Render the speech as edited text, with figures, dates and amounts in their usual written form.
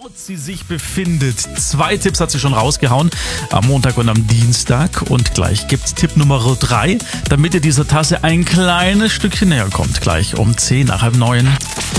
sie sich befindet. 2 Tipps hat sie schon rausgehauen, am Montag und am Dienstag. Und gleich gibt's Tipp Nummer 3, damit ihr dieser Tasse ein kleines Stückchen näher kommt. Gleich um 10 nach halb 9.